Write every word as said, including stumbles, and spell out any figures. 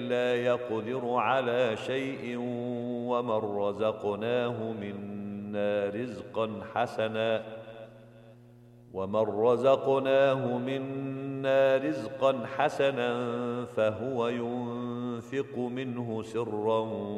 لا يقدر على شيء ومن رزقناه منا رزقا حسنا ومن رزقناه منا رزقا حسنا فهو ينفق منه سرا